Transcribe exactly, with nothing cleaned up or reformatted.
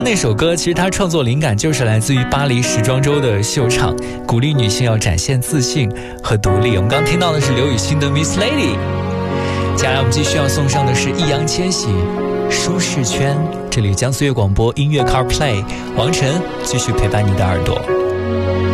那首歌其实它创作灵感就是来自于巴黎时装周的秀场，鼓励女性要展现自信和独立。我们刚听到的是刘雨昕的 Miss Lady。接下来我们继续要送上的是易烊千玺舒适圈。这里江苏粤广播音乐 Car Play， 王晨继续陪伴你的耳朵。